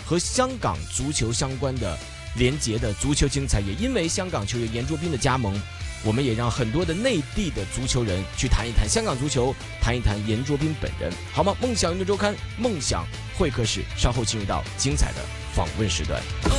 和香港足球相关的连结的足球精彩，也因为香港球员严卓斌的加盟，我们也让很多的内地的足球人去谈一谈香港足球，谈一谈严卓斌本人，好吗？梦想运动周刊，梦想会客室，稍后进入到精彩的访问时段。